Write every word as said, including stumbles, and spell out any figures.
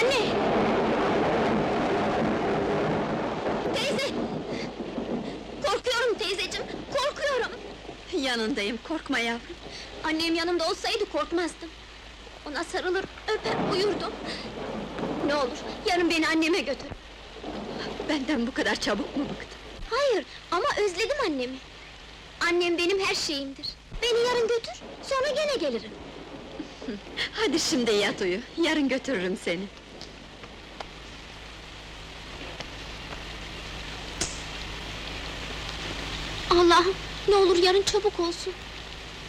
Anne! Teyze! Korkuyorum teyzeciğim, korkuyorum! Yanındayım, korkma yavrum. Annem yanımda olsaydı korkmazdım. Ona sarılır, öper, uyurdum. Ne olur, yarın beni anneme götür. Benden bu kadar çabuk mu bıktın? Hayır, ama özledim annemi. Annem benim her şeyimdir. Beni yarın götür, sonra gene gelirim. Hadi şimdi yat uyu, yarın götürürüm seni. Allah'ım, ne olur yarın çabuk olsun.